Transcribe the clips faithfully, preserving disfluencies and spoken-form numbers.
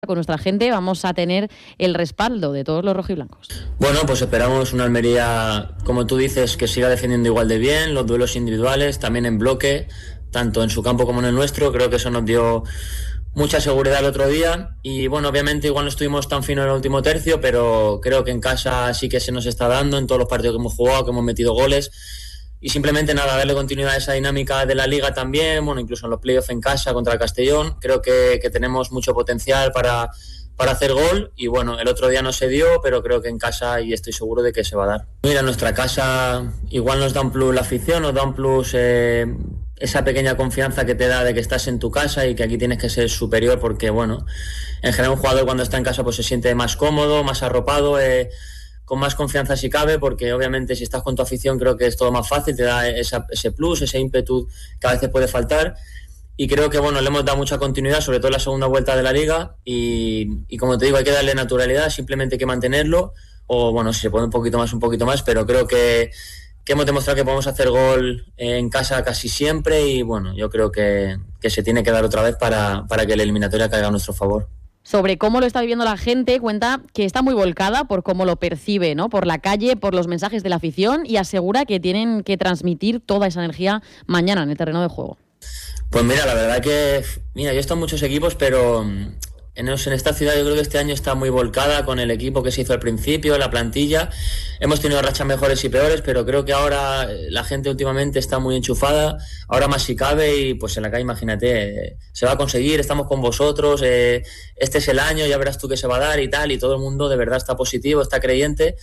con nuestra gente vamos a tener el respaldo de todos los rojiblancos. Bueno, pues esperamos una Almería, como tú dices, que siga defendiendo igual de bien, los duelos individuales, también en bloque, tanto en su campo como en el nuestro. Creo que eso nos dio mucha seguridad el otro día y bueno, obviamente igual no estuvimos tan finos en el último tercio, pero creo que en casa sí que se nos está dando en todos los partidos que hemos jugado, que hemos metido goles. Y simplemente nada, darle continuidad a esa dinámica de la Liga también, bueno, incluso en los playoffs en casa contra el Castellón. Creo que, que tenemos mucho potencial para, para hacer gol y bueno, el otro día no se dio, pero creo que en casa y estoy seguro de que se va a dar. Mira, nuestra casa igual nos da un plus la afición, nos da un plus eh, esa pequeña confianza que te da de que estás en tu casa y que aquí tienes que ser superior porque bueno, en general un jugador cuando está en casa pues se siente más cómodo, más arropado, eh, con más confianza si cabe, porque obviamente si estás con tu afición creo que es todo más fácil, te da esa, ese plus, ese ímpetu que a veces puede faltar y creo que bueno, le hemos dado mucha continuidad, sobre todo en la segunda vuelta de la Liga y, y como te digo, hay que darle naturalidad, simplemente hay que mantenerlo o bueno, si se puede un poquito más, un poquito más, pero creo que, que hemos demostrado que podemos hacer gol en casa casi siempre y bueno, yo creo que, que se tiene que dar otra vez para, para que la eliminatoria caiga a nuestro favor. Sobre cómo lo está viviendo la gente, cuenta que está muy volcada por cómo lo percibe, ¿no? Por la calle, por los mensajes de la afición y asegura que tienen que transmitir toda esa energía mañana en el terreno de juego. Pues mira, la verdad que, mira, yo he estado en muchos equipos, pero en, en esta ciudad yo creo que este año está muy volcada con el equipo que se hizo al principio, la plantilla. Hemos tenido rachas mejores y peores, pero creo que ahora la gente últimamente está muy enchufada, ahora más si cabe y pues en la calle, imagínate, se va a conseguir, estamos con vosotros, eh, este es el año, ya verás tú qué se va a dar y tal, y todo el mundo de verdad está positivo, está creyente.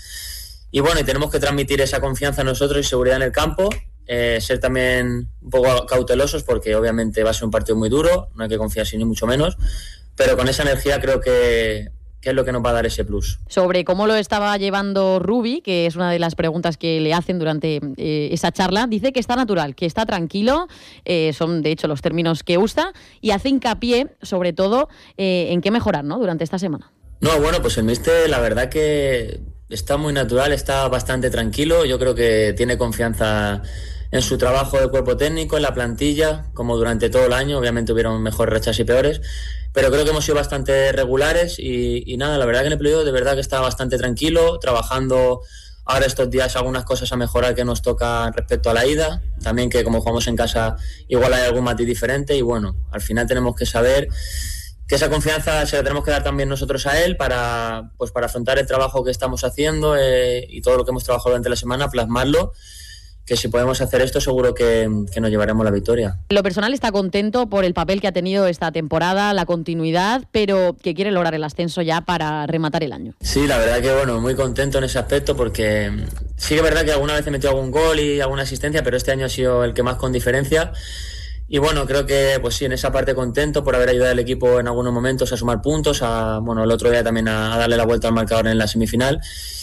Y bueno, y tenemos que transmitir esa confianza a nosotros y seguridad en el campo, eh, ser también un poco cautelosos porque obviamente va a ser un partido muy duro, no hay que confiarse ni mucho menos, pero con esa energía creo que, que es lo que nos va a dar ese plus. Sobre cómo lo estaba llevando Rubi, que es una de las preguntas que le hacen durante eh, esa charla, dice que está natural, que está tranquilo, eh, son de hecho los términos que usa, y hace hincapié sobre todo eh, en qué mejorar, ¿no? Durante esta semana. No, bueno, pues el míster la verdad que está muy natural, está bastante tranquilo, yo creo que tiene confianza en su trabajo de cuerpo técnico, en la plantilla, como durante todo el año, obviamente hubieron mejores rachas y peores, pero creo que hemos sido bastante regulares y, y nada, la verdad que en el playoff de verdad que está bastante tranquilo, trabajando ahora estos días algunas cosas a mejorar que nos toca respecto a la ida, también que como jugamos en casa igual hay algún matiz diferente y bueno, al final tenemos que saber que esa confianza se la tenemos que dar también nosotros a él para, pues para afrontar el trabajo que estamos haciendo eh, y todo lo que hemos trabajado durante la semana, plasmarlo, que si podemos hacer esto seguro que, que nos llevaremos la victoria. Lo personal está contento por el papel que ha tenido esta temporada, la continuidad, pero que quiere lograr el ascenso ya para rematar el año. Sí, la verdad que bueno, muy contento en ese aspecto porque sí que es verdad que alguna vez he metido algún gol y alguna asistencia, pero este año ha sido el que más con diferencia. Y bueno, creo que pues sí, en esa parte contento por haber ayudado al equipo en algunos momentos a sumar puntos, a bueno, el otro día también a, a darle la vuelta al marcador en la semifinal.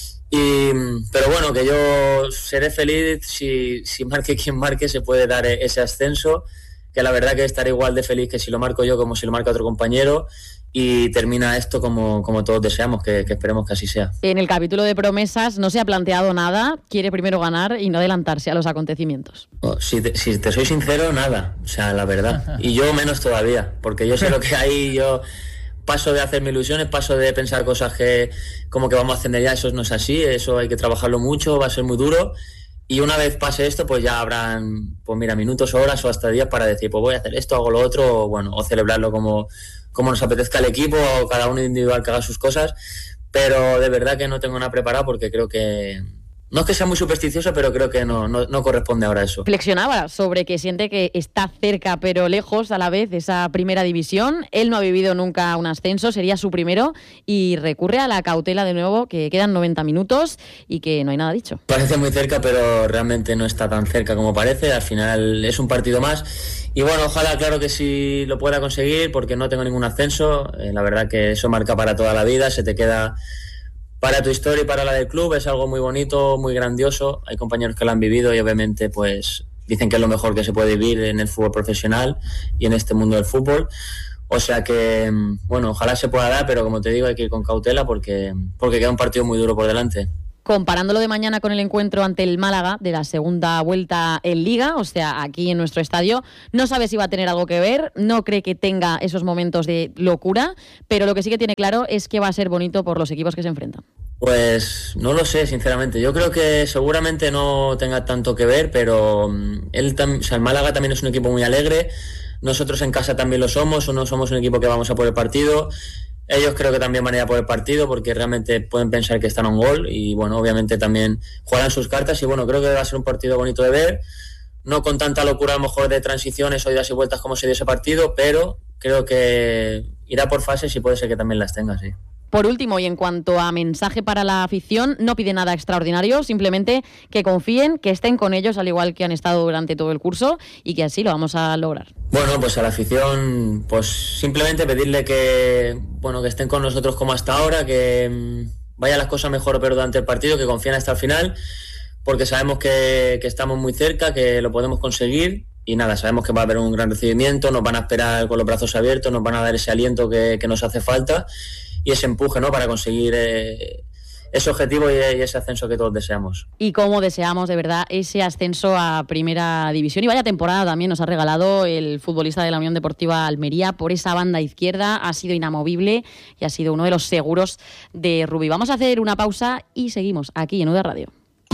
Y, pero bueno, que yo seré feliz si, si marque quien marque, se puede dar ese ascenso, que la verdad que estaré igual de feliz que si lo marco yo como si lo marca otro compañero y termina esto como, como todos deseamos, que, que esperemos que así sea. En el capítulo de promesas no se ha planteado nada, quiere primero ganar y no adelantarse a los acontecimientos. Oh, si, te, si te soy sincero, nada, o sea, la verdad, y yo menos todavía, porque yo sé lo que hay, yo paso de hacerme ilusiones, paso de pensar cosas que como que vamos a ascender ya, eso no es así, eso hay que trabajarlo mucho, va a ser muy duro. Y una vez pase esto, pues ya habrán, pues mira, minutos, horas o hasta días para decir, pues voy a hacer esto, hago lo otro, o bueno, o celebrarlo como, como nos apetezca al equipo, o cada uno individual que haga sus cosas, pero de verdad que no tengo nada preparado porque creo que, no es que sea muy supersticioso, pero creo que no, no, no corresponde ahora eso. Flexionaba sobre que siente que está cerca pero lejos a la vez esa primera división. Él no ha vivido nunca un ascenso, sería su primero y recurre a la cautela de nuevo, que quedan noventa minutos y que no hay nada dicho. Parece muy cerca, pero realmente no está tan cerca como parece. Al final es un partido más y bueno, ojalá, claro que sí lo pueda conseguir porque no tengo ningún ascenso. Eh, la verdad que eso marca para toda la vida, se te queda para tu historia y para la del club, es algo muy bonito, muy grandioso. Hay compañeros que lo han vivido y obviamente pues dicen que es lo mejor que se puede vivir en el fútbol profesional y en este mundo del fútbol. O sea que, bueno, ojalá se pueda dar, pero como te digo, hay que ir con cautela porque, porque queda un partido muy duro por delante. comparándolo de mañana con el encuentro ante el Málaga de la segunda vuelta en Liga, o sea, aquí en nuestro estadio. No sabe si va a tener algo que ver, no cree que tenga esos momentos de locura, pero lo que sí que tiene claro es que va a ser bonito por los equipos que se enfrentan. Pues no lo sé, sinceramente. Yo creo que seguramente no tenga tanto que ver, pero él tam- o sea, el Málaga también es un equipo muy alegre. Nosotros en casa también lo somos, o no somos un equipo que vamos a por el partido. Ellos creo que también van a ir a por el partido porque realmente pueden pensar que están a un gol y bueno, obviamente también juegan sus cartas y bueno, creo que va a ser un partido bonito de ver, no con tanta locura a lo mejor de transiciones o idas y vueltas como se dio ese partido, pero creo que irá por fases y puede ser que también las tenga, sí. Por último, y en cuanto a mensaje para la afición, no pide nada extraordinario, simplemente que confíen, que estén con ellos al igual que han estado durante todo el curso y que así lo vamos a lograr. Bueno, pues a la afición, pues simplemente pedirle que, bueno, que estén con nosotros como hasta ahora, que mmm, vayan las cosas mejor o peor durante el partido, que confíen hasta el final, porque sabemos que, que estamos muy cerca, que lo podemos conseguir. Y nada, sabemos que va a haber un gran recibimiento, nos van a esperar con los brazos abiertos, nos van a dar ese aliento que, que nos hace falta y ese empuje, ¿no?, para conseguir eh, ese objetivo y, y ese ascenso que todos deseamos. Y cómo deseamos de verdad ese ascenso a Primera División. Y vaya temporada también nos ha regalado el futbolista de la Unión Deportiva Almería por esa banda izquierda. Ha sido inamovible y ha sido uno de los seguros de Rubí. Vamos a hacer una pausa y seguimos aquí en U D A Radio.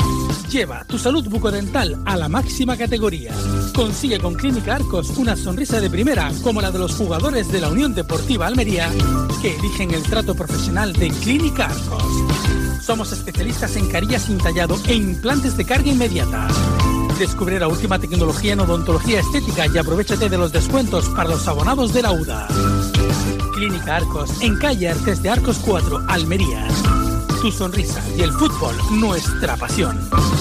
Lleva tu salud bucodental a la máxima categoría. Consigue con Clínica Arcos una sonrisa de primera como la de los jugadores de la Unión Deportiva Almería que eligen el trato profesional de Clínica Arcos. Somos especialistas en carillas sin tallado e implantes de carga inmediata. Descubre la última tecnología en odontología estética y aprovéchate de los descuentos para los abonados de la U D A. Clínica Arcos, en calle Artes de Arcos cuatro, Almería. Tu sonrisa y el fútbol, nuestra pasión.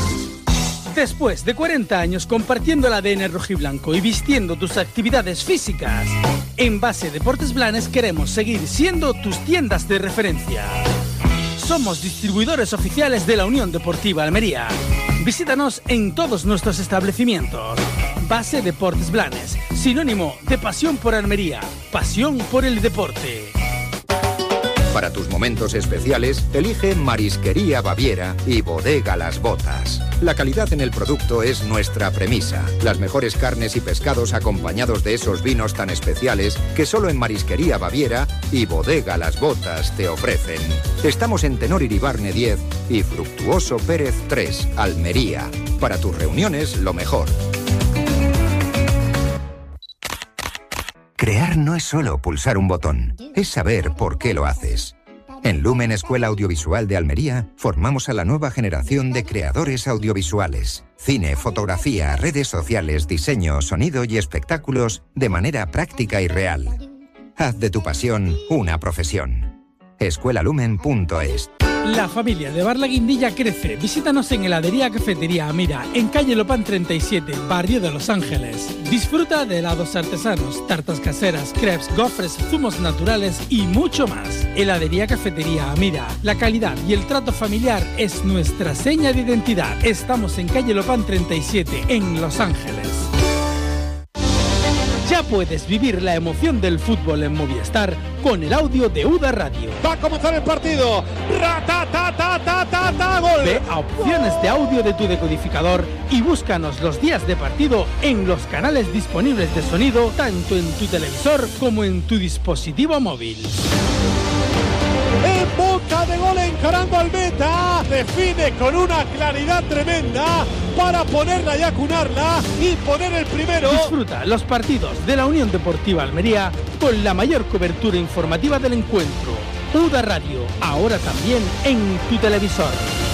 Después de cuarenta años compartiendo el A D N rojiblanco y vistiendo tus actividades físicas, en Base Deportes Blanes queremos seguir siendo tus tiendas de referencia. Somos distribuidores oficiales de la Unión Deportiva Almería. Visítanos en todos nuestros establecimientos. Base Deportes Blanes, sinónimo de pasión por Almería, pasión por el deporte. Para tus momentos especiales, elige Marisquería Baviera y Bodega Las Botas. La calidad en el producto es nuestra premisa. Las mejores carnes y pescados acompañados de esos vinos tan especiales que solo en Marisquería Baviera y Bodega Las Botas te ofrecen. Estamos en Tenor Iribarne diez y Fructuoso Pérez tres, Almería. Para tus reuniones, lo mejor. Crear no es solo pulsar un botón, es saber por qué lo haces. En Lumen Escuela Audiovisual de Almería formamos a la nueva generación de creadores audiovisuales. Cine, fotografía, redes sociales, diseño, sonido y espectáculos de manera práctica y real. Haz de tu pasión una profesión. escuela lumen punto es. La familia de Bar La Guindilla crece. Visítanos en Heladería Cafetería Amira, en calle Lopán treinta y siete, barrio de Los Ángeles. Disfruta de helados artesanos, tartas caseras, crepes, gofres, zumos naturales y mucho más. Heladería Cafetería Amira. La calidad y el trato familiar es nuestra seña de identidad. Estamos en calle Lopán treinta y siete, en Los Ángeles. Ya puedes vivir la emoción del fútbol en Movistar con el audio de U D A Radio. Va a comenzar el partido. ¡Ra-ta-ta-ta-ta-ta-ta! ¡Gol! Ve a opciones de audio de tu decodificador y búscanos los días de partido en los canales disponibles de sonido, tanto en tu televisor como en tu dispositivo móvil. En boca de gol, encarando al meta, define con una claridad tremenda para ponerla y acunarla y poner el primero. Disfruta los partidos de la Unión Deportiva Almería con la mayor cobertura informativa del encuentro. U D A Radio, ahora también en tu televisor.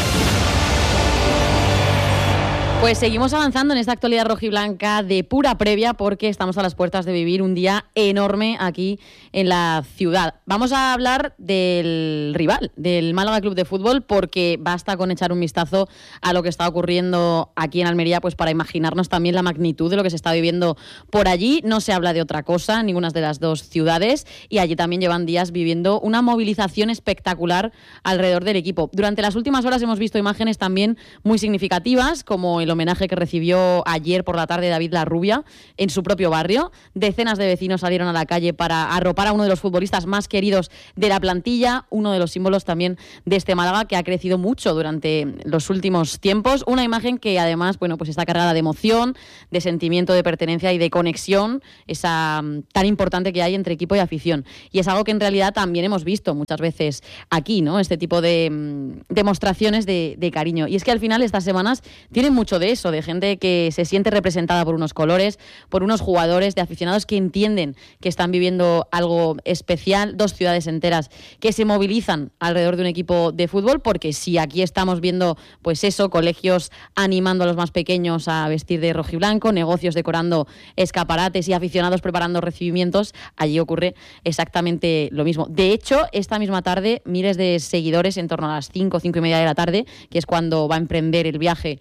Pues seguimos avanzando en esta actualidad rojiblanca de pura previa porque estamos a las puertas de vivir un día enorme aquí en la ciudad. Vamos a hablar del rival, del Málaga Club de Fútbol, porque basta con echar un vistazo a lo que está ocurriendo aquí en Almería pues para imaginarnos también la magnitud de lo que se está viviendo por allí. No se habla de otra cosa, ninguna de las dos ciudades, y allí también llevan días viviendo una movilización espectacular alrededor del equipo. Durante las últimas horas hemos visto imágenes también muy significativas, como el el homenaje que recibió ayer por la tarde David Larrubia en su propio barrio. Decenas de vecinos salieron a la calle para arropar a uno de los futbolistas más queridos de la plantilla, uno de los símbolos también de este Málaga que ha crecido mucho durante los últimos tiempos. Una imagen que además, bueno, pues está cargada de emoción, de sentimiento de pertenencia y de conexión, esa tan importante que hay entre equipo y afición. Y es algo que en realidad también hemos visto muchas veces aquí, ¿no? Este tipo de mm, demostraciones de, de cariño. Y es que al final estas semanas tienen mucho de eso, de gente que se siente representada por unos colores, por unos jugadores, de aficionados que entienden que están viviendo algo especial, dos ciudades enteras que se movilizan alrededor de un equipo de fútbol, porque si aquí estamos viendo, pues eso, colegios animando a los más pequeños a vestir de rojiblanco, negocios decorando escaparates y aficionados preparando recibimientos, allí ocurre exactamente lo mismo. De hecho, esta misma tarde, miles de seguidores, en torno a las cinco, cinco y media de la tarde, que es cuando va a emprender el viaje,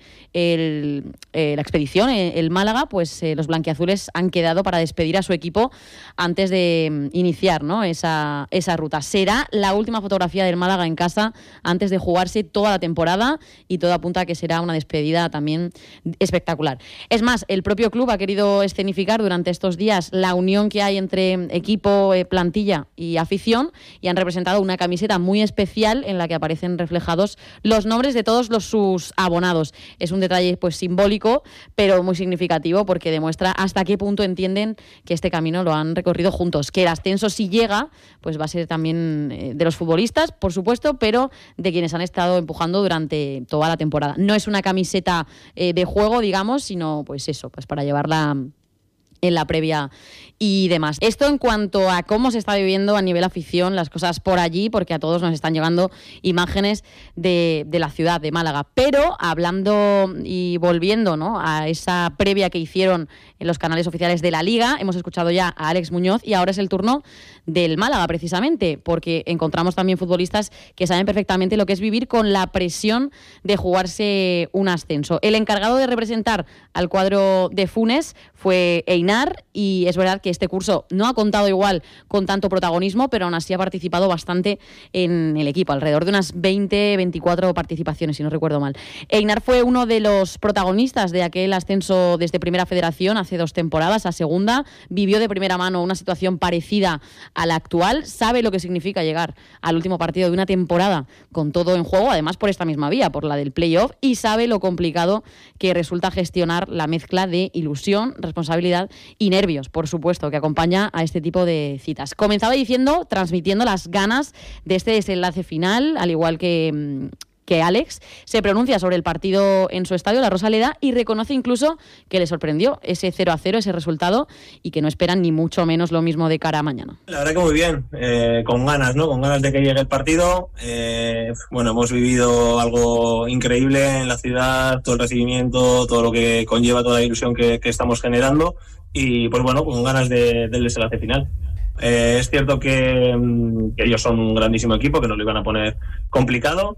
el, eh, la expedición, el, el Málaga, pues eh, los blanquiazules han quedado para despedir a su equipo antes de mm, iniciar, ¿no? esa, esa ruta. Será la última fotografía del Málaga en casa antes de jugarse toda la temporada y todo apunta a que será una despedida también espectacular. Es más, el propio club ha querido escenificar durante estos días la unión que hay entre equipo, eh, plantilla y afición, y han representado una camiseta muy especial en la que aparecen reflejados los nombres de todos los sus abonados. Es un detalle pues simbólico, pero muy significativo porque demuestra hasta qué punto entienden que este camino lo han recorrido juntos, que el ascenso si llega, pues va a ser también eh, de los futbolistas, por supuesto, pero de quienes han estado empujando durante toda la temporada. No es una camiseta eh, de juego, digamos, sino pues eso, pues para llevarla en la previa y demás. Esto en cuanto a cómo se está viviendo a nivel afición las cosas por allí, porque a todos nos están llegando imágenes de, de la ciudad de Málaga. Pero hablando y volviendo, ¿no?, a esa previa que hicieron en los canales oficiales de la Liga, hemos escuchado ya a Alex Muñoz y ahora es el turno del Málaga, precisamente, porque encontramos también futbolistas que saben perfectamente lo que es vivir con la presión de jugarse un ascenso. El encargado de representar al cuadro de Funes fue Einar, y es verdad que este curso no ha contado igual con tanto protagonismo, pero aún así ha participado bastante en el equipo, alrededor de unas veinte, veinticuatro participaciones, si no recuerdo mal. Einar fue uno de los protagonistas de aquel ascenso desde Primera Federación hace dos temporadas a Segunda, vivió de primera mano una situación parecida a la actual, sabe lo que significa llegar al último partido de una temporada con todo en juego, además por esta misma vía, por la del playoff, y sabe lo complicado que resulta gestionar la mezcla de ilusión, responsabilidad y nervios, por supuesto, que acompaña a este tipo de citas. Comenzaba diciendo, transmitiendo las ganas de este desenlace final, al igual que... que Alex se pronuncia sobre el partido en su estadio, la Rosaleda, y reconoce incluso que le sorprendió ese cero a cero, ese resultado, y que no esperan ni mucho menos lo mismo de cara a mañana. La verdad que muy bien, eh, con ganas, ¿no? Con ganas de que llegue el partido. Eh, bueno, hemos vivido algo increíble en la ciudad, todo el recibimiento, todo lo que conlleva, toda la ilusión que, que estamos generando, y pues bueno, con ganas de, del desenlace final. Eh, es cierto que, que ellos son un grandísimo equipo, que nos lo iban a poner complicado.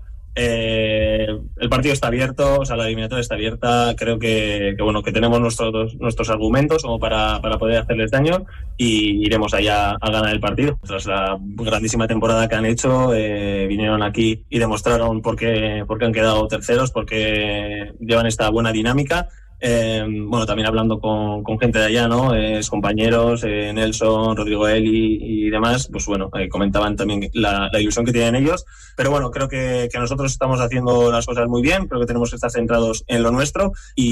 Eh, el partido está abierto, o sea, la eliminatoria está abierta. Creo que, que bueno, que tenemos nuestros nuestros argumentos como para, para poder hacerles daño, y iremos allá a ganar el partido. Tras la grandísima temporada que han hecho, eh, vinieron aquí y demostraron por qué, por qué han quedado terceros, porque llevan esta buena dinámica. Eh, bueno, también hablando con, con gente de allá, ¿no? Eh, compañeros, eh, Nelson, Rodrigo Eli y demás, pues bueno, eh, comentaban también la, la ilusión que tienen ellos. Pero bueno, creo que, que nosotros estamos haciendo las cosas muy bien, creo que tenemos que estar centrados en lo nuestro,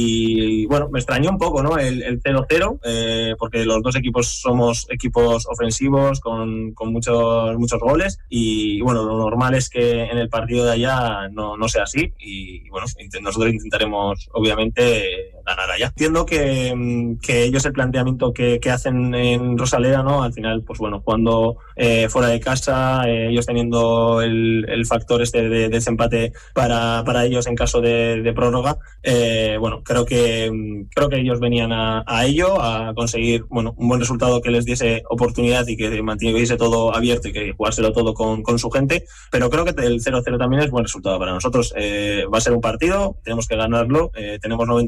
y bueno, me extrañó un poco, ¿no?, el, el cero cero, eh, porque los dos equipos somos equipos ofensivos con, con muchos, muchos goles, y bueno, lo normal es que en el partido de allá no, no sea así, y bueno, nosotros intentaremos obviamente ganar allá. Entiendo que, que ellos el planteamiento que, que hacen en Rosaleda, ¿no?, al final, pues bueno, cuando eh, fuera de casa, eh, ellos teniendo el, el factor este de, de desempate para, para ellos en caso de, de prórroga, eh, bueno, creo que creo que ellos venían a, a ello, a conseguir, bueno, un buen resultado que les diese oportunidad y que mantuviese todo abierto y que jugárselo todo con, con su gente, pero creo que el cero cero también es buen resultado para nosotros. Eh, va a ser un partido, tenemos que ganarlo, eh, tenemos noventa minutos para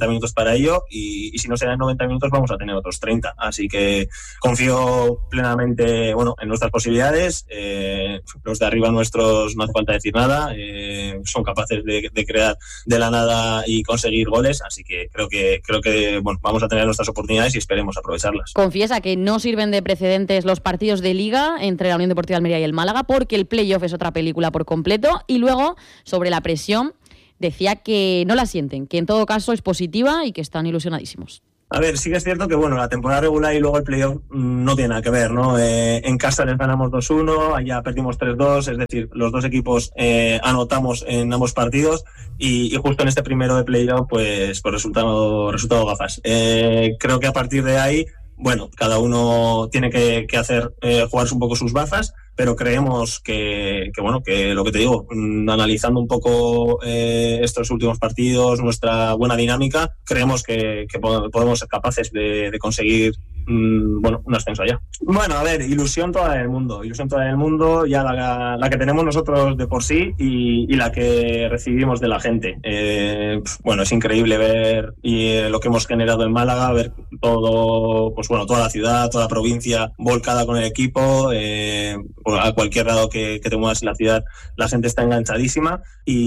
para ello y, y si no se dan noventa minutos vamos a tener otros treinta, así que confío plenamente, bueno, en nuestras posibilidades. Eh, los de arriba nuestros no hace falta decir nada, eh, son capaces de, de crear de la nada y conseguir goles, así que creo que creo que bueno, vamos a tener nuestras oportunidades y esperemos aprovecharlas. Confiesa que no sirven de precedentes los partidos de Liga entre la Unión Deportiva Almería y el Málaga porque el playoff es otra película por completo. Y luego, sobre la presión, decía que no la sienten, que en todo caso es positiva y que están ilusionadísimos. A ver, sí que es cierto que bueno, la temporada regular y luego el playoff no tiene nada que ver, ¿no? Eh, en casa les ganamos dos uno, allá perdimos tres dos, es decir, los dos equipos eh, anotamos en ambos partidos y, y justo en este primero de playoff, pues, pues resultado, resultado gafas. Eh, creo que a partir de ahí, bueno, cada uno tiene que, que hacer, eh, jugarse un poco sus bazas, pero creemos que, que bueno, que lo que te digo, mmm, analizando un poco eh, estos últimos partidos, nuestra buena dinámica, creemos que, que podemos ser capaces de, de conseguir mmm, bueno, un ascenso allá. Bueno, a ver, ilusión toda en el mundo, ilusión toda en el mundo, ya la, la que tenemos nosotros de por sí y, y la que recibimos de la gente. Eh, bueno, es increíble ver y, eh, lo que hemos generado en Málaga, ver todo, pues bueno, toda la ciudad, toda la provincia volcada con el equipo. Eh, a cualquier lado que, que te muevas en la ciudad la gente está enganchadísima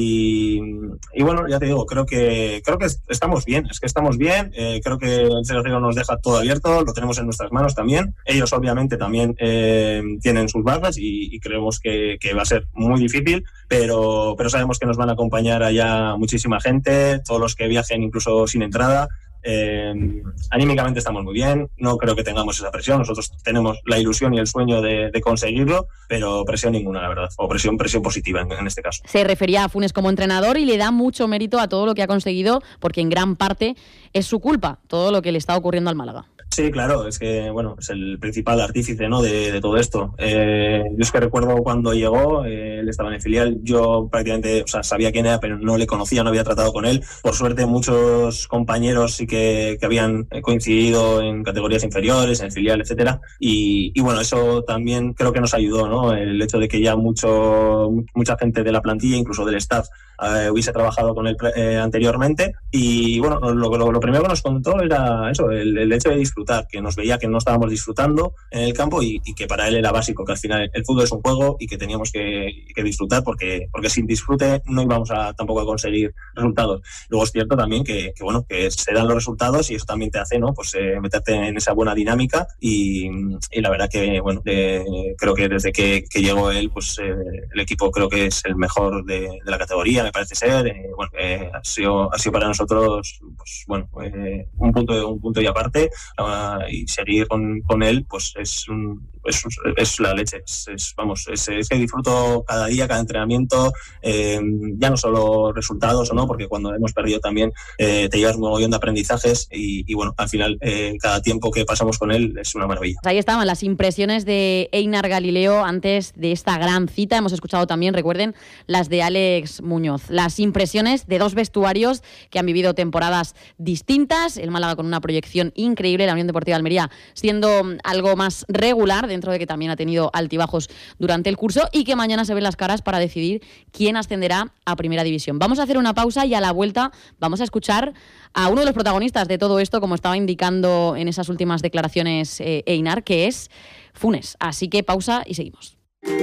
y, y bueno, ya te digo, creo que creo que estamos bien, es que estamos bien, eh, creo que el cero cero nos deja todo abierto, lo tenemos en nuestras manos también, ellos obviamente también eh, tienen sus bajas y, y creemos que, que va a ser muy difícil, pero, pero sabemos que nos van a acompañar allá muchísima gente, todos los que viajen incluso sin entrada. Eh, anímicamente estamos muy bien, no creo que tengamos esa presión, nosotros tenemos la ilusión y el sueño de, de conseguirlo, pero presión ninguna, la verdad, o presión presión positiva en, en este caso. Se refería a Funes como entrenador y le da mucho mérito a todo lo que ha conseguido porque en gran parte es su culpa todo lo que le está ocurriendo al Málaga. Sí, claro, es que bueno, es el principal artífice, ¿no?, de, de todo esto. Eh, yo es que recuerdo cuando llegó, eh, él estaba en el filial, yo prácticamente, o sea, sabía quién era, pero no le conocía, no había tratado con él. Por suerte, muchos compañeros sí que, que habían coincidido en categorías inferiores, en el filial, etcétera. Y, y bueno, eso también creo que nos ayudó, ¿no? El hecho de que ya mucho, mucha gente de la plantilla, incluso del staff, eh, hubiese trabajado con él eh, anteriormente. Y bueno, lo, lo, lo primero que nos contó era eso, el, el hecho de disfrutar, que nos veía que no estábamos disfrutando en el campo y, y que para él era básico, que al final el fútbol es un juego y que teníamos que, que disfrutar porque, porque sin disfrute no íbamos a tampoco a conseguir resultados. Luego es cierto también que, que bueno, que se dan los resultados y eso también te hace, ¿no?, pues eh, meterte en esa buena dinámica y, y la verdad que bueno, eh, creo que desde que, que llegó él, pues eh, el equipo creo que es el mejor de, de la categoría, me parece ser. Eh, bueno, eh, ha sido ha sido para nosotros, pues bueno, eh, un punto un punto y aparte. Uh, y seguir con, con él, pues es un, es, es la leche, es, es, vamos, es, es que disfruto cada día, cada entrenamiento, eh, ya no solo resultados o no, porque cuando hemos perdido también eh, te llevas un mogollón de aprendizajes y, y bueno, al final eh, cada tiempo que pasamos con él es una maravilla. Ahí estaban las impresiones de Einar Galileo antes de esta gran cita. Hemos escuchado también, recuerden, las de Alex Muñoz, las impresiones de dos vestuarios que han vivido temporadas distintas, el Málaga con una proyección increíble, la Unión Deportiva Almería siendo algo más regular, dentro de que también ha tenido altibajos durante el curso y que mañana se ven las caras para decidir quién ascenderá a Primera División. Vamos a hacer una pausa y a la vuelta vamos a escuchar a uno de los protagonistas de todo esto, como estaba indicando en esas últimas declaraciones eh, Einar, que es Funes. Así que pausa y seguimos.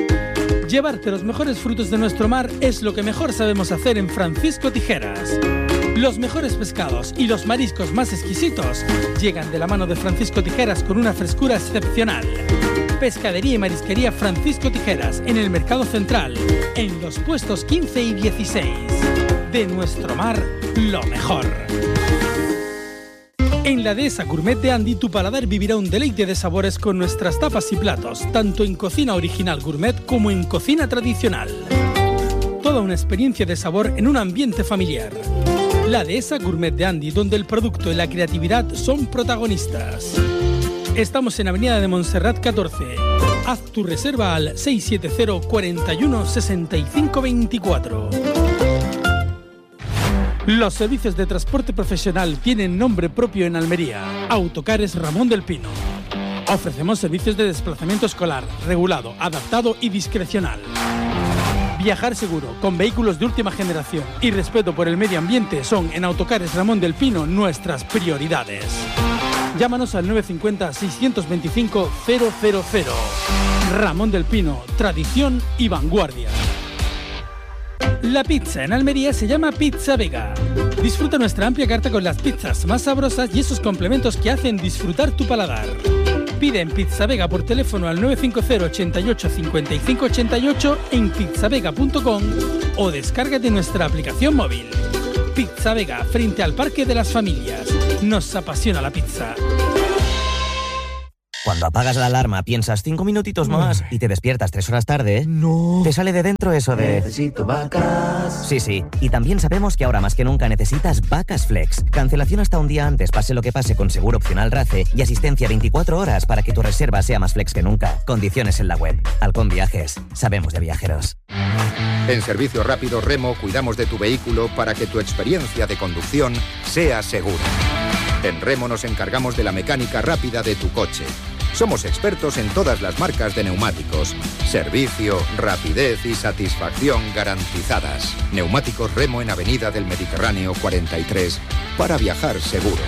Llevarte los mejores frutos de nuestro mar es lo que mejor sabemos hacer en Francisco Tijeras. Los mejores pescados y los mariscos más exquisitos llegan de la mano de Francisco Tijeras con una frescura excepcional. Pescadería y marisquería Francisco Tijeras en el Mercado Central, en los puestos quince y dieciséis. De nuestro mar, lo mejor. En la Dehesa Gourmet de Andy, tu paladar vivirá un deleite de sabores con nuestras tapas y platos, tanto en cocina original gourmet como en cocina tradicional. Toda una experiencia de sabor en un ambiente familiar. La Dehesa Gourmet de Andy, donde el producto y la creatividad son protagonistas. Estamos en Avenida de Montserrat catorce. Haz tu reserva al seis siete cero, cuarenta y uno, sesenta y cinco veinticuatro. Los servicios de transporte profesional tienen nombre propio en Almería. Autocares Ramón del Pino. Ofrecemos servicios de desplazamiento escolar, regulado, adaptado y discrecional. Viajar seguro, con vehículos de última generación y respeto por el medio ambiente son en Autocares Ramón del Pino nuestras prioridades. Llámanos al nueve cinco cero, seis dos cinco, cero cero cero. Ramón del Pino, tradición y vanguardia. La pizza en Almería se llama Pizza Vega. Disfruta nuestra amplia carta con las pizzas más sabrosas y esos complementos que hacen disfrutar tu paladar. Pide en Pizza Vega por teléfono al nueve cinco cero, ochenta y ocho, cincuenta y cinco ochenta y ocho en pizzavega punto com o descárgate nuestra aplicación móvil. Pizza Vega, frente al Parque de las Familias. Nos apasiona la pizza. Cuando apagas la alarma piensas cinco minutitos más y te despiertas tres horas tarde, no. Te sale de dentro eso de... Necesito vacas. Sí, sí. Y también sabemos que ahora más que nunca necesitas Vacas Flex. Cancelación hasta un día antes, pase lo que pase, con seguro opcional RACE y asistencia veinticuatro horas para que tu reserva sea más flex que nunca. Condiciones en la web. Halcón Viajes. Sabemos de viajeros. En Servicio Rápido Remo cuidamos de tu vehículo para que tu experiencia de conducción sea segura. En Remo nos encargamos de la mecánica rápida de tu coche. Somos expertos en todas las marcas de neumáticos. Servicio, rapidez y satisfacción garantizadas. Neumáticos Remo en Avenida del Mediterráneo cuarenta y tres, para viajar seguro.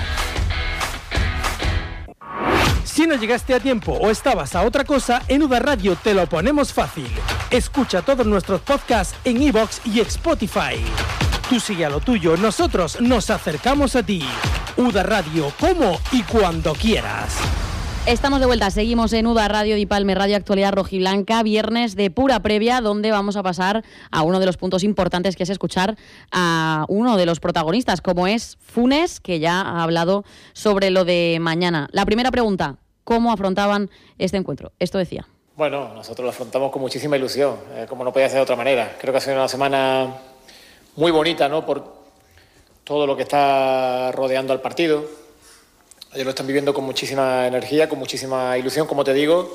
Si no llegaste a tiempo o estabas a otra cosa, en U D A Radio te lo ponemos fácil. Escucha todos nuestros podcasts en iVoox y Spotify. Tú sigue a lo tuyo, nosotros nos acercamos a ti. U D A Radio, como y cuando quieras. Estamos de vuelta, seguimos en U D A Radio Di Palme, Radio Actualidad Rojiblanca, viernes de pura previa, donde vamos a pasar a uno de los puntos importantes, que es escuchar a uno de los protagonistas, como es Funes, que ya ha hablado sobre lo de mañana. La primera pregunta, ¿cómo afrontaban este encuentro? Esto decía. Bueno, nosotros lo afrontamos con muchísima ilusión, eh, como no podía ser de otra manera. Creo que ha sido una semana muy bonita, ¿no?, por todo lo que está rodeando al partido. Ellos lo están viviendo con muchísima energía, con muchísima ilusión, como te digo.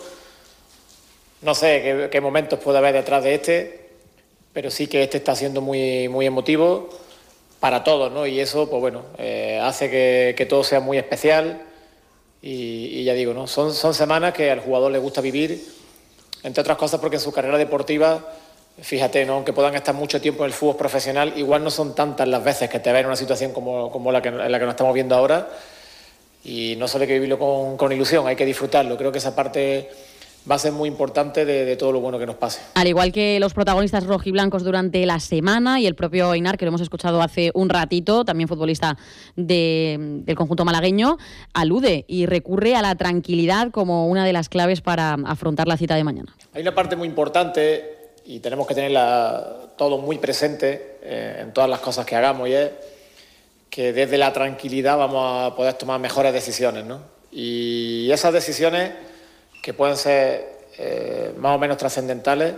No sé qué, qué momentos puede haber detrás de este, pero sí que este está siendo muy, muy emotivo para todos, ¿no? Y eso, pues bueno, eh, hace que, que todo sea muy especial. Y, y ya digo, ¿no? Son, son semanas que al jugador le gusta vivir, entre otras cosas porque en su carrera deportiva, fíjate, ¿no?, aunque puedan estar mucho tiempo en el fútbol profesional, igual no son tantas las veces que te ven en una situación como, como la, que, en la que nos estamos viendo ahora. Y no solo hay que vivirlo con, con ilusión, hay que disfrutarlo. Creo que esa parte va a ser muy importante de, de todo lo bueno que nos pase. Al igual que los protagonistas rojiblancos durante la semana y el propio Einar, que lo hemos escuchado hace un ratito, también futbolista de, del conjunto malagueño, alude y recurre a la tranquilidad como una de las claves para afrontar la cita de mañana. Hay una parte muy importante y tenemos que tenerla todo muy presente eh, en todas las cosas que hagamos, y es que desde la tranquilidad vamos a poder tomar mejores decisiones, ¿no? Y esas decisiones, que pueden ser eh, más o menos trascendentales,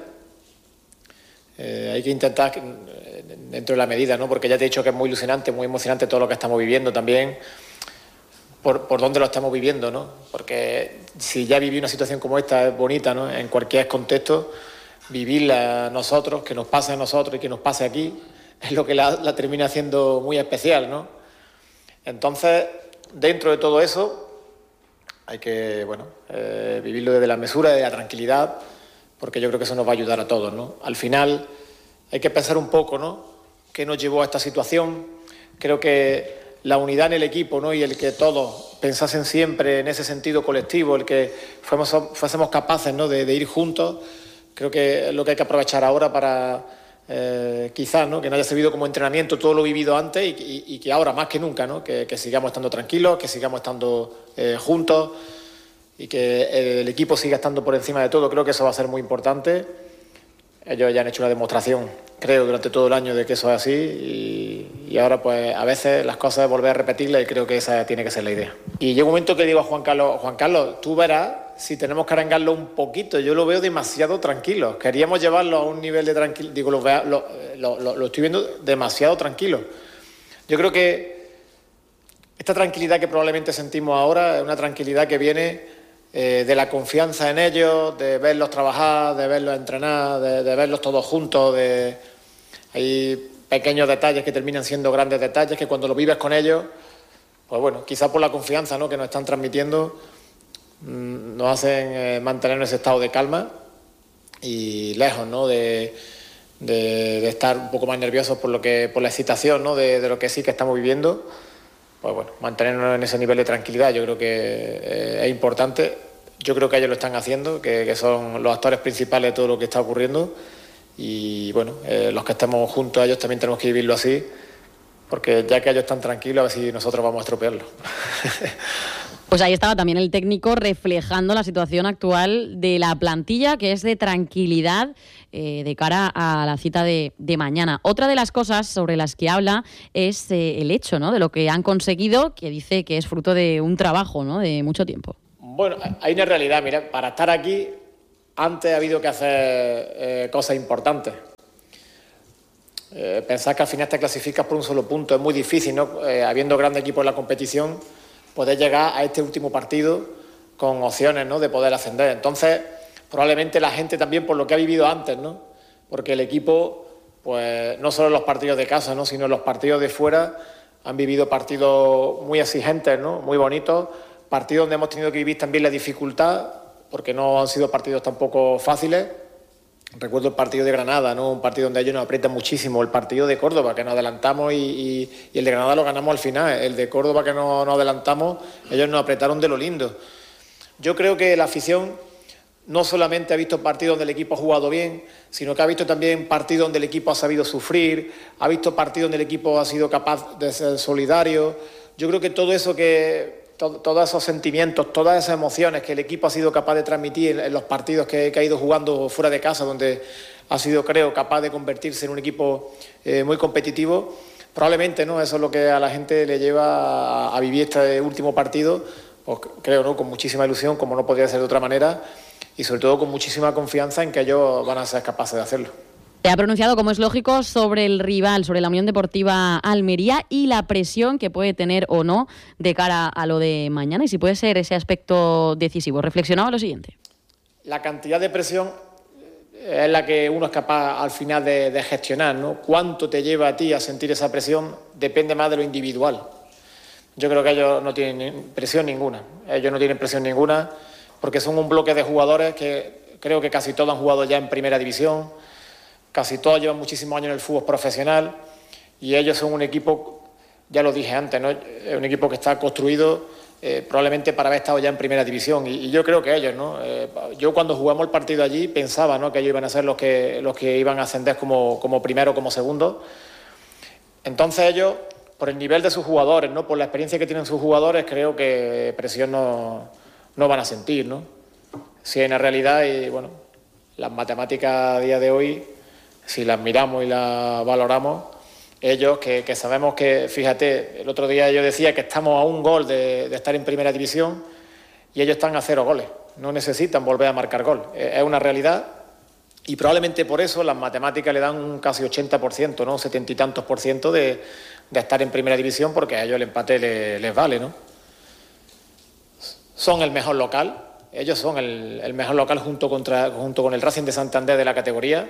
eh, hay que intentar, eh, dentro de la medida, ¿no? Porque ya te he dicho que es muy ilusionante, muy emocionante todo lo que estamos viviendo también, por, por dónde lo estamos viviendo, ¿no? Porque si ya viví una situación como esta es bonita, ¿no?, en cualquier contexto, vivirla nosotros, que nos pase a nosotros y que nos pase aquí, es lo que la, la termina haciendo muy especial, ¿no? Entonces, dentro de todo eso, hay que, bueno, eh, vivirlo desde la mesura, desde la tranquilidad, porque yo creo que eso nos va a ayudar a todos, ¿no? Al final, hay que pensar un poco, ¿no?, qué nos llevó a esta situación. Creo que la unidad en el equipo, ¿no?, y el que todos pensasen siempre en ese sentido colectivo, el que fuésemos, fuésemos capaces, ¿no?, de, de ir juntos, creo que es lo que hay que aprovechar ahora para... Eh, quizás, ¿no?, que no haya servido como entrenamiento todo lo vivido antes y, y, y que ahora más que nunca, ¿no?, que, que sigamos estando tranquilos, que sigamos estando eh, juntos y que el equipo siga estando por encima de todo. Creo que eso va a ser muy importante. Ellos ya han hecho una demostración, creo, durante todo el año de que eso es así, y, y ahora pues a veces las cosas es volver a repetirlas, y creo que esa tiene que ser la idea. Y llega un momento que digo a Juan Carlos, Juan Carlos, tú verás si tenemos que arengarlo un poquito. Yo lo veo demasiado tranquilo. Queríamos llevarlo a un nivel de tranquilidad, digo, lo, lo, lo, lo, lo estoy viendo demasiado tranquilo. Yo creo que esta tranquilidad que probablemente sentimos ahora es una tranquilidad que viene eh, de la confianza en ellos, de verlos trabajar, de verlos entrenar, de, de verlos todos juntos. De... Hay pequeños detalles que terminan siendo grandes detalles, que cuando lo vives con ellos, pues bueno, quizás por la confianza, ¿no?, que nos están transmitiendo, nos hacen eh, mantener ese estado de calma y lejos, ¿no?, de, de, de estar un poco más nerviosos por lo que por la excitación, ¿no? de, de lo que sí que estamos viviendo, pues bueno, mantenernos en ese nivel de tranquilidad yo creo que eh, es importante. Yo creo que ellos lo están haciendo, que, que son los actores principales de todo lo que está ocurriendo y bueno, eh, los que estemos juntos a ellos también tenemos que vivirlo así, porque ya que ellos están tranquilos, a ver si nosotros vamos a estropearlo. Pues ahí estaba también el técnico reflejando la situación actual de la plantilla, que es de tranquilidad eh, de cara a la cita de, de mañana. Otra de las cosas sobre las que habla es eh, el hecho, ¿no?, de lo que han conseguido, que dice que es fruto de un trabajo, ¿no?, de mucho tiempo. Bueno, hay una realidad, mira, para estar aquí antes ha habido que hacer eh, cosas importantes. Eh, pensar que al final te clasificas por un solo punto es muy difícil, ¿no? Eh, habiendo grandes equipos en la competición, poder llegar a este último partido con opciones, ¿no?, de poder ascender. Entonces, probablemente la gente también por lo que ha vivido antes, ¿no? Porque el equipo, pues no solo en los partidos de casa, ¿no?, sino en los partidos de fuera, han vivido partidos muy exigentes, ¿no?, muy bonitos, partidos donde hemos tenido que vivir también la dificultad, porque no han sido partidos tampoco fáciles. Recuerdo el partido de Granada, ¿no?, un partido donde ellos nos aprietan muchísimo, el partido de Córdoba, que nos adelantamos y, y, y el de Granada lo ganamos al final, el de Córdoba que no nos adelantamos, ellos nos apretaron de lo lindo. Yo creo que la afición no solamente ha visto partidos donde el equipo ha jugado bien, sino que ha visto también partidos donde el equipo ha sabido sufrir, ha visto partidos donde el equipo ha sido capaz de ser solidario. Yo creo que todo eso que... todos esos sentimientos, todas esas emociones que el equipo ha sido capaz de transmitir en los partidos que, que ha ido jugando fuera de casa, donde ha sido, creo, capaz de convertirse en un equipo eh, muy competitivo, probablemente, ¿no?, eso es lo que a la gente le lleva a, a vivir este último partido, pues, creo, ¿no?, con muchísima ilusión, como no podría ser de otra manera, y sobre todo con muchísima confianza en que ellos van a ser capaces de hacerlo. Se ha pronunciado, como es lógico, sobre el rival, sobre la Unión Deportiva Almería y la presión que puede tener o no de cara a lo de mañana y si puede ser ese aspecto decisivo. Reflexionaba lo siguiente. La cantidad de presión es la que uno es capaz al final de, de gestionar, ¿no? Cuánto te lleva a ti a sentir esa presión depende más de lo individual. Yo creo que ellos no tienen presión ninguna. Ellos no tienen presión ninguna porque son un bloque de jugadores que creo que casi todos han jugado ya en primera división. Casi todos llevan muchísimos años en el fútbol profesional y ellos son un equipo, ya lo dije antes, ¿no?, es un equipo que está construido eh, probablemente para haber estado ya en primera división y, y yo creo que ellos, ¿no? Eh, yo cuando jugamos el partido allí pensaba, ¿no?, que ellos iban a ser los que, los que iban a ascender como, como primero o como segundo. Entonces ellos, por el nivel de sus jugadores, ¿no?, por la experiencia que tienen sus jugadores, creo que presión no, no van a sentir, ¿no? Si en la realidad, y bueno, las matemáticas a día de hoy, si las miramos y las valoramos, ellos que, que sabemos que, fíjate, el otro día yo decía que estamos a un gol de, de estar en primera división y ellos están a cero goles, no necesitan volver a marcar gol, es una realidad y probablemente por eso las matemáticas le dan un casi ochenta por ciento, ¿no?, setenta y tantos por ciento de, de estar en primera división porque a ellos el empate les, les vale, ¿no? Son el mejor local, ellos son el, el mejor local junto, contra, junto con el Racing de Santander de la categoría.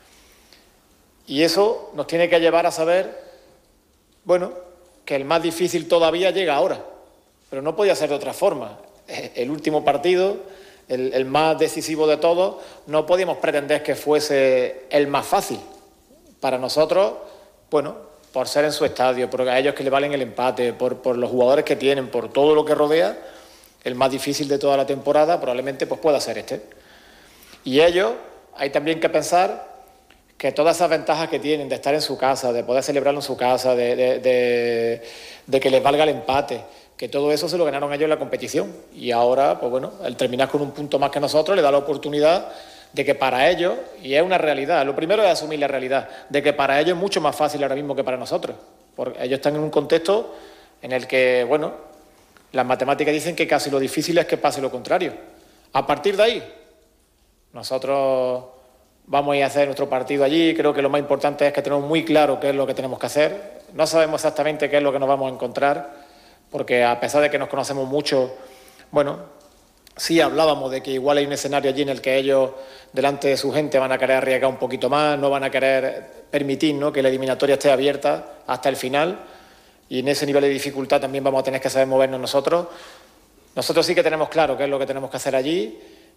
Y eso nos tiene que llevar a saber, bueno, que el más difícil todavía llega ahora, pero no podía ser de otra forma. El último partido, el, el más decisivo de todos, no podíamos pretender que fuese el más fácil. Para nosotros, bueno, por ser en su estadio, por a ellos que le valen el empate, por, por los jugadores que tienen, por todo lo que rodea, el más difícil de toda la temporada probablemente pues pueda ser este. Y ellos, hay también que pensar que todas esas ventajas que tienen de estar en su casa, de poder celebrarlo en su casa, de, de, de, de que les valga el empate, que todo eso se lo ganaron ellos en la competición. Y ahora, pues bueno, el terminar con un punto más que nosotros le da la oportunidad de que para ellos, y es una realidad, lo primero es asumir la realidad, de que para ellos es mucho más fácil ahora mismo que para nosotros. Porque ellos están en un contexto en el que, bueno, las matemáticas dicen que casi lo difícil es que pase lo contrario. A partir de ahí, nosotros vamos a ir a hacer nuestro partido allí. Creo que lo más importante es que tenemos muy claro qué es lo que tenemos que hacer. No sabemos exactamente qué es lo que nos vamos a encontrar, porque a pesar de que nos conocemos mucho, bueno, sí hablábamos de que igual hay un escenario allí en el que ellos, delante de su gente, van a querer arriesgar un poquito más, no van a querer permitir, ¿no?, que la eliminatoria esté abierta hasta el final, y en ese nivel de dificultad también vamos a tener que saber movernos nosotros. Nosotros sí que tenemos claro qué es lo que tenemos que hacer allí,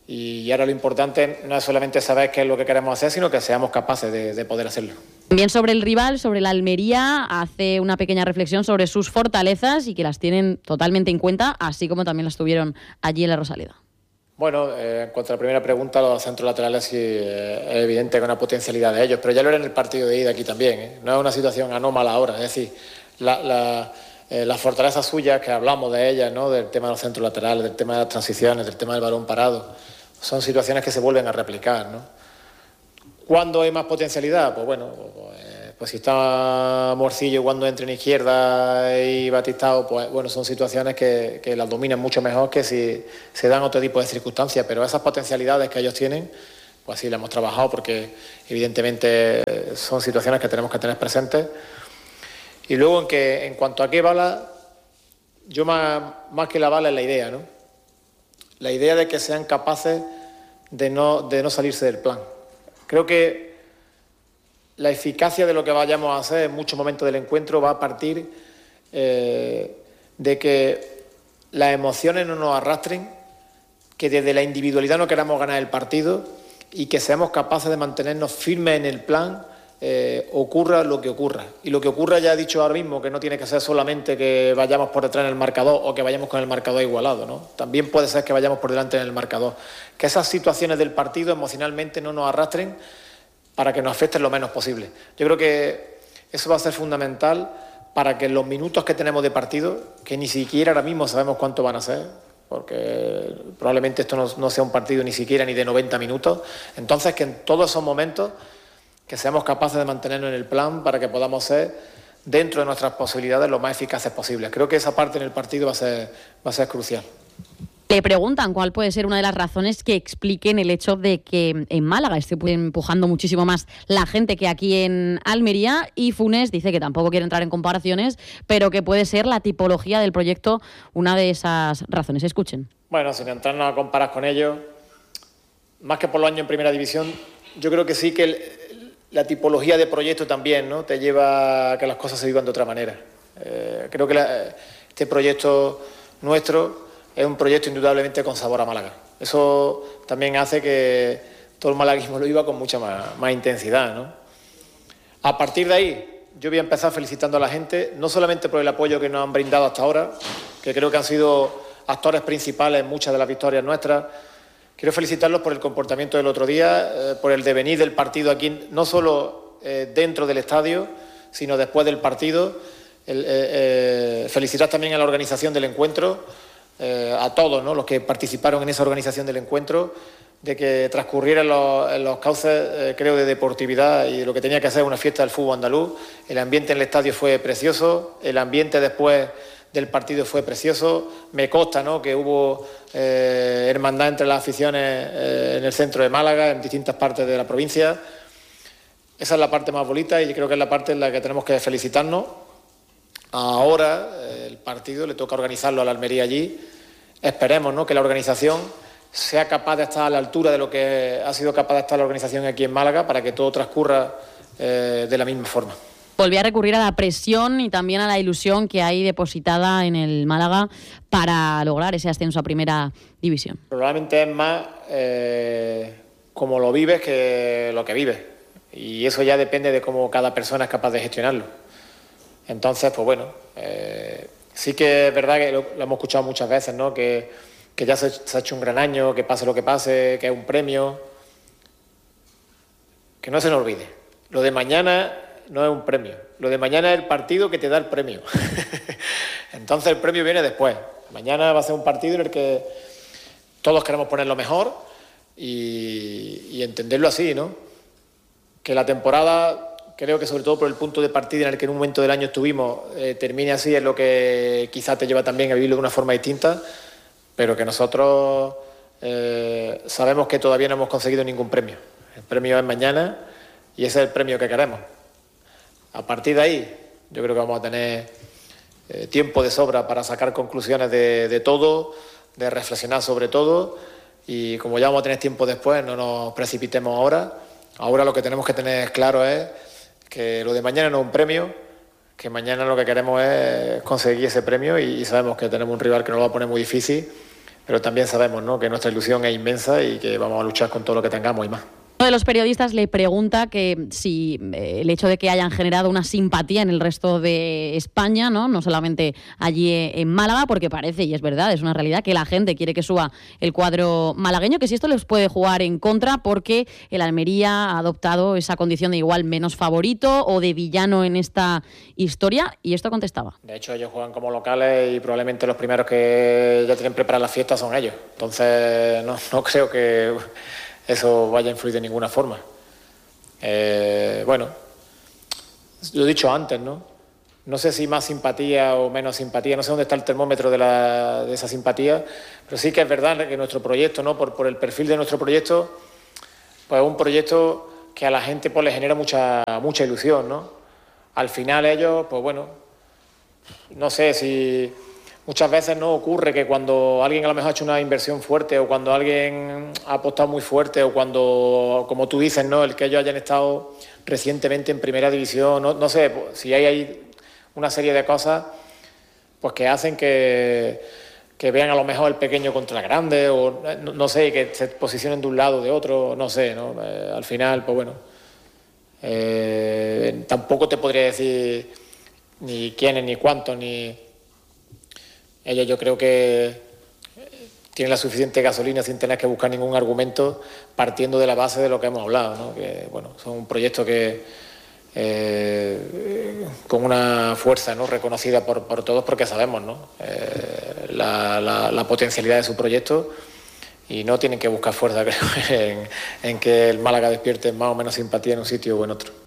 Y ahora lo importante no es solamente saber qué es lo que queremos hacer, sino que seamos capaces de, de poder hacerlo. También sobre el rival, sobre la Almería, hace una pequeña reflexión sobre sus fortalezas y que las tienen totalmente en cuenta, así como también las tuvieron allí en la Rosaleda. Bueno, eh, en cuanto a la primera pregunta, los centros laterales sí eh, es evidente que hay una potencialidad de ellos, pero ya lo era en el partido de ida aquí también, ¿eh? No es una situación anómala ahora, es decir, la, la, eh, las fortalezas suyas, que hablamos de ellas, ¿no? Del tema de los centros laterales, del tema de las transiciones, del tema del balón parado, son situaciones que se vuelven a replicar, ¿no? ¿Cuándo hay más potencialidad? Pues bueno, pues, pues si está Morcillo cuando entra en izquierda y Batistao, pues bueno, son situaciones que, que las dominan mucho mejor que si se dan otro tipo de circunstancias, pero esas potencialidades que ellos tienen, pues sí las hemos trabajado porque evidentemente son situaciones que tenemos que tener presentes. Y luego en, que, en cuanto a qué bala, yo más, más que la bala es la idea, ¿no? La idea de que sean capaces de no, de no salirse del plan. Creo que la eficacia de lo que vayamos a hacer en muchos momentos del encuentro va a partir eh, de que las emociones no nos arrastren, que desde la individualidad no queramos ganar el partido y que seamos capaces de mantenernos firmes en el plan, eh, ocurra lo que ocurra. Y lo que ocurra, ya he dicho ahora mismo, que no tiene que ser solamente que vayamos por detrás en el marcador o que vayamos con el marcador igualado, ¿no? También puede ser que vayamos por delante en el marcador. Que esas situaciones del partido emocionalmente no nos arrastren para que nos afecten lo menos posible. Yo creo que eso va a ser fundamental para que en los minutos que tenemos de partido, que ni siquiera ahora mismo sabemos cuánto van a ser, porque probablemente esto no, no sea un partido ni siquiera ni de noventa minutos, entonces que en todos esos momentos que seamos capaces de mantenernos en el plan para que podamos ser, dentro de nuestras posibilidades, lo más eficaces posibles. Creo que esa parte en el partido va a ser, va a ser crucial. Le preguntan cuál puede ser una de las razones que expliquen el hecho de que en Málaga esté empujando muchísimo más la gente que aquí en Almería, y Funes dice que tampoco quiere entrar en comparaciones, pero que puede ser la tipología del proyecto una de esas razones. Escuchen. Bueno, sin entrarnos a comparar con ellos, más que por los años en Primera División, yo creo que sí que el, la tipología de proyecto también, ¿no?, te lleva a que las cosas se vivan de otra manera. Eh, creo que la, este proyecto nuestro es un proyecto indudablemente con sabor a Málaga. Eso también hace que todo el malaguismo lo viva con mucha más, más intensidad, ¿no? A partir de ahí, yo voy a empezar felicitando a la gente, no solamente por el apoyo que nos han brindado hasta ahora, que creo que han sido actores principales en muchas de las victorias nuestras. Quiero felicitarlos por el comportamiento del otro día, eh, por el devenir del partido aquí, no solo eh, dentro del estadio, sino después del partido. El, eh, eh, felicitar también a la organización del encuentro, eh, a todos, ¿no?, los que participaron en esa organización del encuentro, de que transcurriera en los, en los cauces, eh, creo, de deportividad y de lo que tenía que ser una fiesta del fútbol andaluz. El ambiente en el estadio fue precioso, el ambiente después del partido fue precioso. Me consta, ¿no?, que hubo eh, hermandad entre las aficiones eh, en el centro de Málaga, en distintas partes de la provincia. Esa es la parte más bonita y creo que es la parte en la que tenemos que felicitarnos. Ahora eh, el partido le toca organizarlo a la Almería allí. Esperemos, ¿no?, que la organización sea capaz de estar a la altura de lo que ha sido capaz de estar la organización aquí en Málaga para que todo transcurra eh, de la misma forma. Volví a recurrir a la presión y también a la ilusión que hay depositada en el Málaga para lograr ese ascenso a Primera División. Probablemente es más eh, como lo vives que lo que vives. Y eso ya depende de cómo cada persona es capaz de gestionarlo. Entonces, pues bueno, eh, sí que es verdad que lo, lo hemos escuchado muchas veces, ¿no?, que, que ya se, se ha hecho un gran año, que pase lo que pase, que es un premio. Que no se nos olvide. Lo de mañana no es un premio. Lo de mañana es el partido que te da el premio. Entonces el premio viene después. Mañana va a ser un partido en el que todos queremos poner lo mejor y, y entenderlo así, ¿no? Que la temporada, creo que sobre todo por el punto de partida en el que en un momento del año estuvimos, eh, termine así, es lo que quizás te lleva también a vivirlo de una forma distinta, pero que nosotros eh, sabemos que todavía no hemos conseguido ningún premio. El premio es mañana y ese es el premio que queremos. A partir de ahí, yo creo que vamos a tener eh, tiempo de sobra para sacar conclusiones de, de todo, de reflexionar sobre todo, y como ya vamos a tener tiempo después, no nos precipitemos ahora. Ahora lo que tenemos que tener claro es que lo de mañana no es un premio, que mañana lo que queremos es conseguir ese premio y, y sabemos que tenemos un rival que nos lo va a poner muy difícil, pero también sabemos, ¿no?, que nuestra ilusión es inmensa y que vamos a luchar con todo lo que tengamos y más. Uno de los periodistas le pregunta que si eh, el hecho de que hayan generado una simpatía en el resto de España, no, no solamente allí en Málaga, porque parece, y es verdad, es una realidad, que la gente quiere que suba el cuadro malagueño, que si esto les puede jugar en contra porque el Almería ha adoptado esa condición de igual menos favorito o de villano en esta historia, y esto contestaba. De hecho, ellos juegan como locales y probablemente los primeros que ya tienen preparadas las fiestas son ellos. Entonces, no, no creo que eso vaya a influir de ninguna forma. Eh, bueno, lo he dicho antes, ¿no? No sé si más simpatía o menos simpatía, no sé dónde está el termómetro de, la, de esa simpatía, pero sí que es verdad que nuestro proyecto, ¿no?, por, por el perfil de nuestro proyecto, pues es un proyecto que a la gente pues le genera mucha, mucha ilusión, ¿no? Al final ellos, pues bueno, no sé si... Muchas veces no ocurre que cuando alguien a lo mejor ha hecho una inversión fuerte o cuando alguien ha apostado muy fuerte o cuando, como tú dices, ¿no?, el que ellos hayan estado recientemente en primera división, no, no sé, pues, si hay ahí una serie de cosas pues que hacen que, que vean a lo mejor el pequeño contra el grande o no, no sé, que se posicionen de un lado o de otro, no sé, ¿no? Eh, al final, pues bueno, eh, tampoco te podría decir ni quiénes, ni cuántos, ni... Ellos yo creo que tienen la suficiente gasolina sin tener que buscar ningún argumento, partiendo de la base de lo que hemos hablado, ¿no? Que bueno, son un proyecto que eh, con una fuerza, ¿no?, reconocida por, por todos, porque sabemos, ¿no?, eh, la, la, la potencialidad de su proyecto, y no tienen que buscar fuerza, creo, en, en que el Málaga despierte más o menos simpatía en un sitio o en otro.